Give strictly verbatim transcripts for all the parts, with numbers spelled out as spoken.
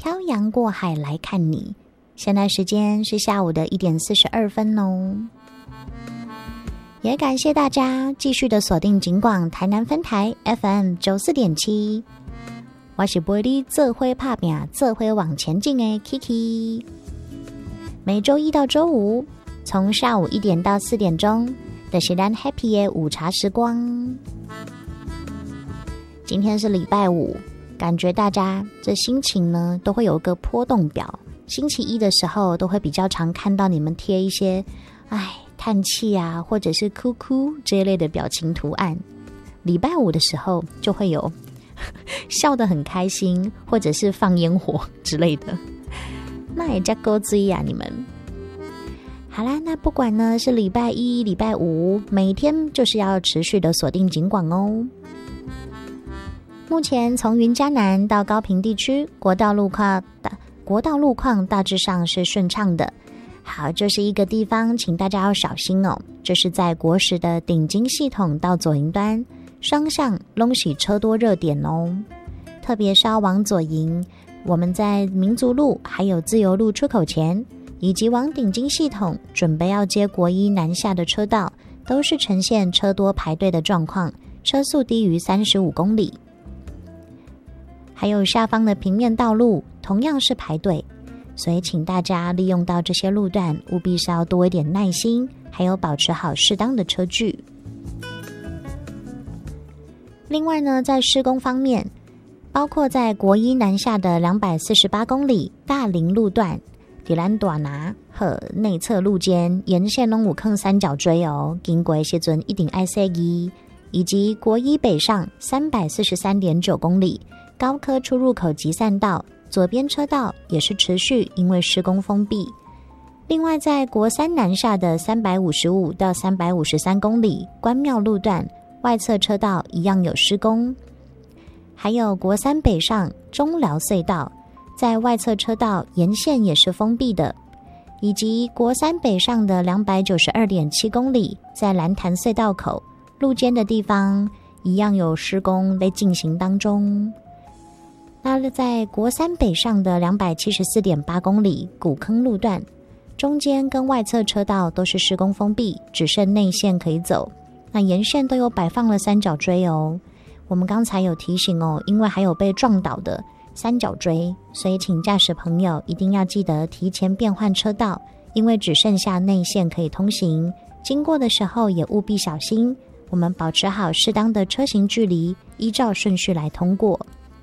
漂洋过海来看你。现在时间是下午的一点四十二分哦。也感谢大家继续的锁定警广台南分台 F M 九四点七，我是陪你做伙打拼做伙往前进的 Kiki。 每周一到周五从下午一点到四点钟就是咱 Happy 的午茶时光。今天是礼拜五，感觉大家这心情呢都会有个波动表。星期一的时候都会比较常看到你们贴一些唉叹气啊，或者是哭哭这一类的表情图案。礼拜五的时候就会有笑得很开心，或者是放烟火之类的。那也叫勾追啊你们。好啦，那不管呢是礼拜一礼拜五，每天就是要持续的锁定警广哦。目前从云嘉南到高屏地区，国道路况国道路况大致上是顺畅的。好，这是一个地方请大家要小心哦，这是在国十的顶金系统到左营端双向拢是车多热点哦。特别是要往左营，我们在民族路还有自由路出口前，以及往顶金系统准备要接国一南下的车道，都是呈现车多排队的状况，车速低于三十五公里。还有下方的平面道路同样是排队，所以请大家利用到这些路段，务必是要多一点耐心，还有保持好适当的车距。另外呢，在施工方面，包括在国一南下的两百四十八公里大林路段、迪兰短拿和内侧路肩沿线拢有坑三角锥哦，经过时阵一定要小心。以及国一北上三百四十三点九公里高科出入口集散道左边车道也是持续因为施工封闭。另外在国三南下的三百五十五到三百五十三公里关庙路段外侧车道一样有施工。还有国三北上中寮隧道在外侧车道沿线也是封闭的，以及国三北上的两百九十二点七公里在蓝潭隧道口路肩的地方一样有施工在进行当中。那在国三北上的两百七十四点八公里古坑路段，中间跟外侧车道都是施工封闭，只剩内线可以走。那沿线都有摆放了三角锥哦。我们刚才有提醒哦，因为还有被撞倒的三角锥，所以请驾驶朋友一定要记得提前变换车道，因为只剩下内线可以通行，经过的时候也务必小心。我们保持好适当的车行距离，依照顺序来通过。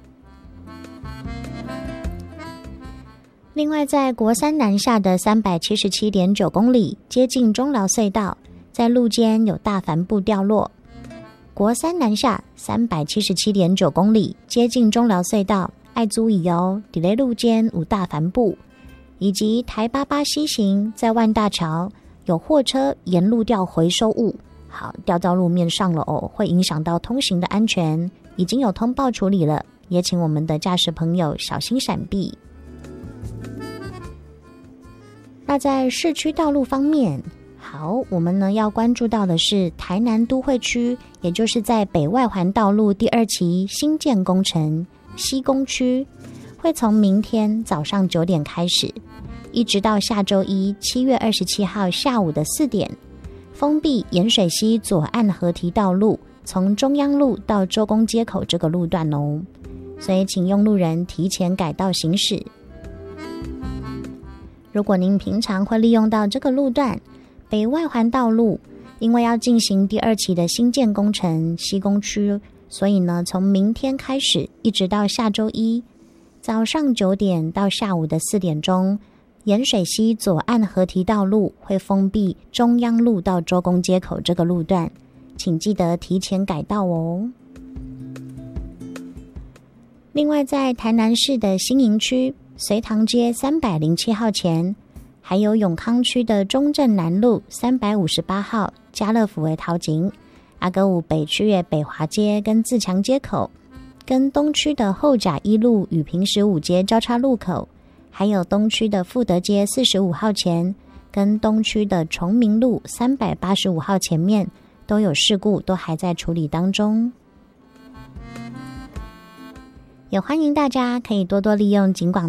另外在国三南下的三百七十七点九公里接近中寮隧道，在路肩有大帆布掉落。国三南下三百七十七点九公里接近中寮隧道要注意哦，在路肩有大帆布。以及台八八西行在万大桥有货车沿路掉回收物，好，掉到路面上了哦，会影响到通行的安全，已经有通报处理了，也请我们的驾驶朋友小心闪避。那在市区道路方面，好，我们呢要关注到的是台南都会区，也就是在北外环道路第二期新建工程西工区，会从明天早上九点开始，一直到下周一七月二十七号下午的四点，封闭盐水溪左岸河堤道路，从中央路到周公街口这个路段哦，所以请用路人提前改道行驶。如果您平常会利用到这个路段，北外环道路，因为要进行第二期的新建工程西工区，所以呢，从明天开始一直到下周一早上九点到下午的四点钟，盐水溪左岸河堤道路会封闭中央路到周公街口这个路段，请记得提前改道哦。另外在台南市的新营区隋塘街三百零七号前，还有永康区的中正南路三百五十八号家乐福的头前，阿哥五北区的北华街跟自强街口，跟东区的后甲一路与平十五街交叉路口，还有东区的富德街四十五号前，跟东区的崇明路三百八十五号前面都有事故，都还在处理当中。也欢迎大家可以多多利用警广